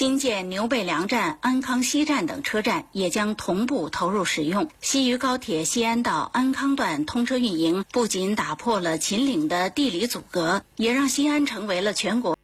新建牛背梁站、安康西站等车站也将同步投入使用。西渝高铁西安到安康段通车运营，不仅打破了秦岭的地理阻隔，也让西安成为了全国